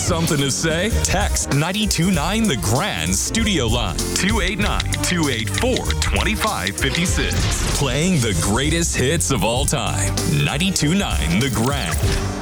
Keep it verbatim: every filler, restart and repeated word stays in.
Something to say? Text nine two nine The Grand Studio Line. two eight nine, two eight four, two five five six. Playing the greatest hits of all time. nine two nine The Grand.